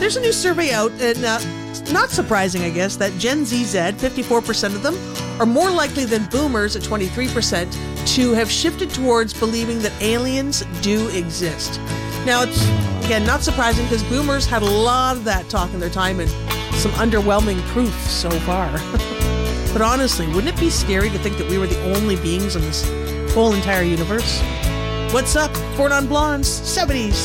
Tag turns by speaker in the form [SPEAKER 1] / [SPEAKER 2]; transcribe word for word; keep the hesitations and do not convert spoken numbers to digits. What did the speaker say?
[SPEAKER 1] There's a new survey out, and uh, not surprising, I guess, that Gen Z Z, fifty-four percent of them, are more likely than boomers at twenty-three percent to have shifted towards believing that aliens do exist. Now, it's, again, not surprising because boomers had a lot of that talk in their time and some underwhelming proof so far. But honestly, wouldn't it be scary to think that we were the only beings in this whole entire universe? What's up? Four Non Blondes, seventies.